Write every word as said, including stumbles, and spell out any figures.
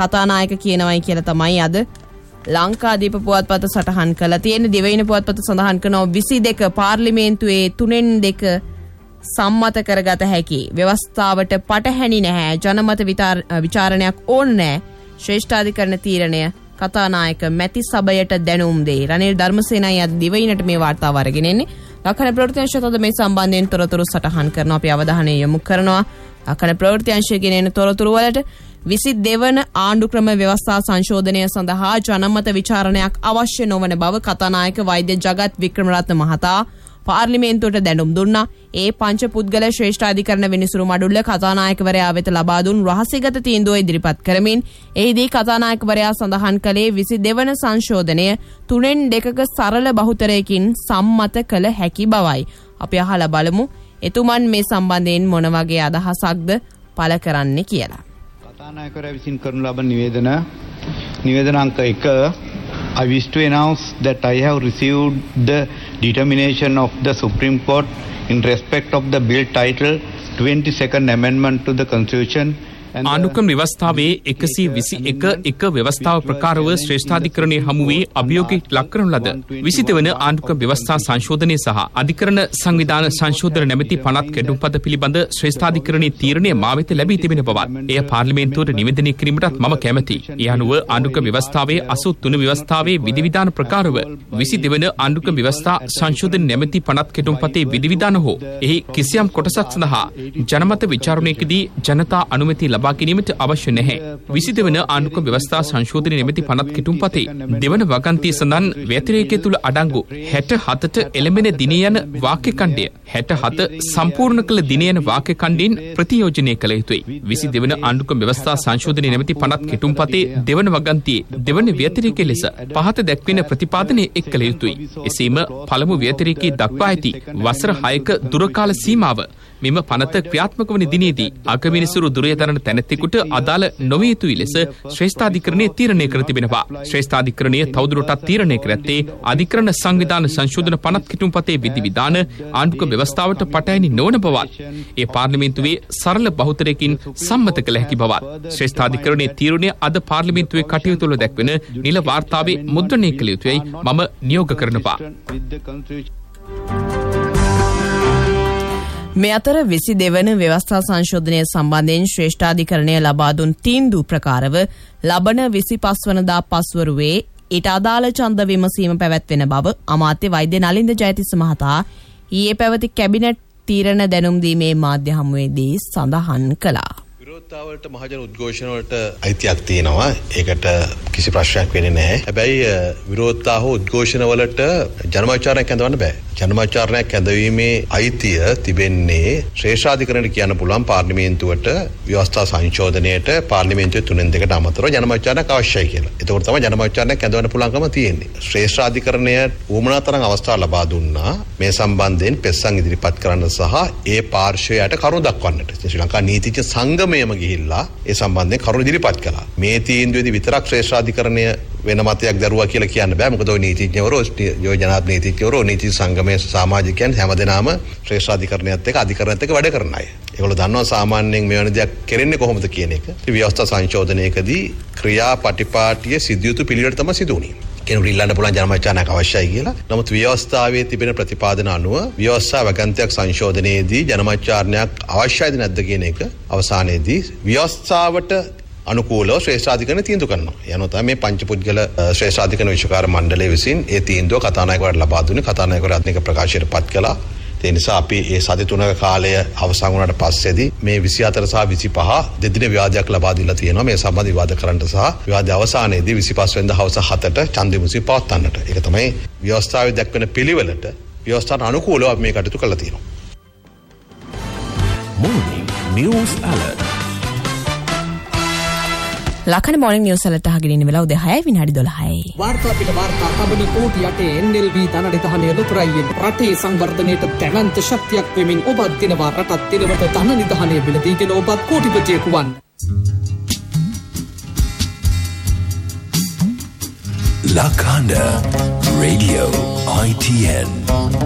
කතානායක කියනවයි කියලා තමයි අද ලංකාදීප පුවත්පත සටහන් කළා තියෙන. දිවයින පුවත්පත සඳහන් කරනවා විසි දෙක පාර්ලිමේන්තුවේ තුනෙන් දෙක සම්මත කරගත හැකි. ව්‍යවස්ථාවට පටහැනි නැහැ. ජනමත විචාරණයක් ඕන නැහැ. ශ්‍රේෂ්ඨාධිකරණ තීරණය කතානායක මැති සභයට දැනුම් දෙයි. රනිල් ධර්මසේනයි අද දිවයිනට මේ වාර්තාව අරගෙන එන්නේ. ලක්ෂණ ප්‍රවෘත්ති අංශයද මේ සම්බන්ධයෙන් තොරතුරු සටහන් කරනවා. අපි අවධානය යොමු කරනවා ලක්ෂණ ප්‍රවෘත්ති අංශය ගෙන තොරතුරු වලට. විසි දෙවන ආණ්ඩුක්‍රම ව්‍යවස්ථා සංශෝධනය සඳහා ජනමත විචාරණයක් අවශ්‍ය නොවන බව කතානායක වෛද්‍ය ජගත් වික්‍රමරත්න මහතා පාර්ලිමේන්තුවට දැනුම් දුන්නා. ඒ පංච පුද්ගල ශ්‍රේෂ්ඨාධිකරණ විනිසුරු මඩුල්ල කතානායකවරයා වෙත ලබා දුන් රහසිගත තීන්දුව ඉදිරිපත් කරමින් එහිදී කතානායකවරයා සඳහන් කළේ විසි දෙවන සංශෝධනය තුනෙන් දෙකක සරල බහුතරයකින් සම්මත කළ හැකි බවයි. අපි අහලා බලමු එතුමන් මේ සම්බන්ධයෙන් මොන වගේ අදහසක්ද පළ කරන්නේ කියලා. කතානායකවරයා විසින් කරනු ලබන නිවේදන නිවේදන අංක එක I wish to announce that I have received the determination of the Supreme Court in respect of the bill title twenty-second Amendment to the Constitution. ආණ්ඩුක්‍රම ව්‍යවස්ථාවේ එකසිය විසි එක එක ව්‍යවස්ථාව ප්‍රකාරව ශ්‍රේෂ්ඨාධිකරණයේ හමුවේ අභියෝගයට ලක් කරන ලද විසි දෙවන ආණ්ඩුක්‍රම ව්‍යවස්ථා සංශෝධනය සහ අධිකරණ සංවිධාන සංශෝධන නැමැති පනත් කෙටුම්පත පිළිබඳ ශ්‍රේෂ්ඨාධිකරණයේ තීරණය මා වෙත ලැබී තිබෙන බවත් එය පාර්ලිමේන්තුවට නිවේදනය කිරීමටත් මම කැමැතියි. ඒ අනුව ආණ්ඩුක්‍රම ව්‍යවස්ථාවේ අසූ තුන ව්‍යවස්ථාවේ විධිවිධාන ප්‍රකාරව විසි දෙවන ආණ්ඩුක්‍රම ව්‍යවස්ථා සංශෝධන නැමැති පනත් කෙටුම්පතේ විධිවිධාන හෝ එහි කිසියම් කොටසක් සඳහා ජනමත විචාරණයකදී ජනතා අනුමැතිය ලබා ගැනීමට අවශ්‍ය නැහැ. විසි දෙවන ආණ්ඩුක්‍රම ව්‍යවස්ථා සංශෝධනයේ නිමිති පනත් කෙටුම්පතේ දෙවන වගන්තිය සඳහන් ව්‍යතිරේකයේ තුල අඩංගු හැට හතට එළඹෙන දින යන වාක්‍ය ඛණ්ඩය හැට හත සම්පූර්ණ කළ දින යන වාක්‍ය ඛණ්ඩයෙන් ප්‍රතියෝජනය කළ යුතුයි. විසි දෙවන ආණ්ඩුක්‍රම ව්‍යවස්ථා සංශෝධනයේ නිමිති පනත් කෙටුම්පතේ දෙවන වගන්තියේ දෙවන ව්‍යතිරේකයේ ලෙස පහත දැක්වෙන ප්‍රතිපාදනය එක් කළ යුතුයි. එසේම පළමු ව්‍යතිරේකයේ දක්වා ඇති වසර හයක දුරකාල සීමාව මෙම පනත ක්‍රියාත්මක වන දිනේදී අගමිනිසුරු දුරය දරන තැනැත්තෙකුට අදාළ නොවිය යුතුයි ලෙස ශ්‍රේෂ්ඨාධිකරණය තීරණය කර තිබෙනවා. ශ්‍රේෂ්ඨාධිකරණය තවදුරටත් තීරණය කර ඇත්තේ අධිකරණ සංවිධාන සංශෝධන පනත් කෙටුම්පතේ විධිවිධාන ආණ්ඩුක්‍රම ව්‍යවස්ථාවට පටහැනි නොවන බවත් ඒ පාර්ලිමේන්තුවේ සරල බහුතරයකින් සම්මත කළ හැකි බවත් ශ්‍රේෂ්ඨාධිකරණයේ තීරණය අද පාර්ලිමේන්තුවේ කටයුතු වල දැක්වෙන නිල වාර්තාවේ මුද්‍රණය කළ යුතුයි මම නියෝග කරනවා. මේ අතර විසි දෙවන ව්‍යවස්ථා සංශෝධනය සම්බන්ධයෙන් ශ්‍රේෂ්ඨාධිකරණය ලබා දුන් තීන්දුව ප්‍රකාරව ලබන විසිපස් වනදා පස්වරුවේ ඊට අදාළ ඡන්ද විමසීම පැවැත්වෙන බව අමාත්‍ය වෛද්‍ය නලින්ද ජයතිස්ස මහතා ඊයේ පැවති කැබිනට් තීරණ දැනුම් දීමේ මාධ්‍ය හමුවේදී සඳහන් කළා. විරෝධතාවලට මහජන උද්ඝෝෂණ වලට අයිතියක් තියෙනවා. ඒකට කිසි ප්‍රශ්නයක් වෙන්නේ නැහැ. හැබැයි විරෝධතා හෝ උද්ඝෝෂණ වලට ජනමාචාරණයක් ඇඳවන්න බෑ. ජනමාචාරණයක් ඇඳවීමේ අයිතිය තිබෙන්නේ ශ්‍රේෂ්ඨාධිකරණයට කියන්න පුළුවන් පාර්ලිමේන්තුවට ව්‍යවස්ථා සංශෝධනයට පාර්ලිමේන්තුවේ තුනෙන් දෙකට අමතරව ජනමාචාරණයක් අවශ්‍යයි කියලා. ඒකෝට තමයි ජනමාචාරණයක් ඇඳවන්න පුළුවන්කම තියෙන්නේ. ශ්‍රේෂ්ඨාධිකරණය වුමනා තරම් අවස්ථා ලබා දුන්නා මේ සම්බන්ධයෙන් පෙස්සන් ඉදිරිපත් කරන්න සහ ඒ පාර්ශ්වයට කරුණු දක්වන්නට. ශ්‍රී ලංකා නීතිඥ සංගමයේම ගිහිල්ලා ඒ සම්බන්ධයෙන් කරුණු ඉදිරිපත් කළා. මේ තීන්දුවේදී විතරක් ශ්‍රේෂ්ඨාධිකරණය වෙන මතයක් දරුවා කියලා කියන්න බෑ. මොකද ඔය නීතිඥවරු යෝජනාත් නීතිඥවරු නීති සංගමයේ සමාජිකයන් හැමදෙනාම ශ්‍රේෂ්ඨාධිකරණයත් එක්ක අධිකරණයත් එක්ක වැඩ කරන අය. ඒගොල්ලෝ දන්නවා සාමාන්‍යයෙන් මේ වෙන දෙයක් කෙරෙන්නේ කොහොමද කියන එක. ව්‍යවස්ථා සංශෝධනයකදී ක්‍රියාපටිපාටිය සිදු යුතු පිළිවෙල තමයි සිදු වුනේ. කෙනෙකුට ඉල්ලන්න පුළුවන් ජනමාචාරණයක් අවශ්‍යයි කියලා. නමුත් ව්‍යවස්ථාවේ තිබෙන ප්‍රතිපාදන අනුව ව්‍යවස්ථා වගන්තියක් සංශෝධනයේදී ජනමාචාරණයක් අවශ්‍යයිද නැද්ද කියන එක අවසානයේදී ව්‍යවස්ථාවට අනුකූලව ශ්‍රේෂ්ඨාධිකරණය තීන්දුව කරනවා. යනවා තමයි මේ පංචපුද්ගල ශ්‍රේෂ්ඨාධිකරණ විශේෂකාර මණ්ඩලය විසින් ඒ තීන්දුව කතානායකවරට ලබා දුන්නේ. කතානායකවරයා අත්නික ප්‍රකාශයට පත් කළා. ඒ නිසා අපි ඒ සති තුනක කාලය අවසන් වුණාට පස්සේදී මේ විසිහතර සහ විසිපහ දෙදින විවාදයක් ලබා දීලා තියෙනවා. මේ සම්බන්ධ විවාද කරන්නට සහ විවාද අවසානයේදී විසිපස් වෙනිදා හවස හතට ඡන්ද විමසීම පවත්වන්නට. ඒක තමයි ව්‍යවස්ථාවේ දක්වන පිළිවෙලට ව්‍යවස්ථාවට අනුකූලව අපි මේ කටයුතු කළා තියෙනවා. Morning News Alert. ලකන මොර්නිං නිවුස් වලට අහගෙන ඉන්න වෙලාව උදේ හයයි විනාඩි දොළහයි. වාර්තා පිට වාර්තා කබලි කෝටි යටේ එන් එල් බී ධනනිධානය ලොතරැයියෙන් රටේ සංවර්ධනයට දැවැන්ත ශක්තියක් වෙමින් ඔබත් දිනවා රටත් දිනවට ධනනිධානය බිලදීගෙන ඔබත් කෝටිපතියෙකු වන්න. Lakanda Radio I T N